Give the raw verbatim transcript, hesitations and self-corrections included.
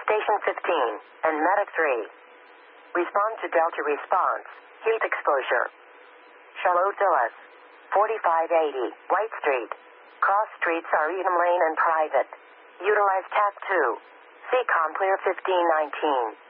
Station fifteen, and Medic three. Respond to Delta response. Heat exposure. Charlotte Villas. forty-five eighty, White Street. Cross streets are Edom Lane and private. Utilize Cat two. C COM clear fifteen nineteen.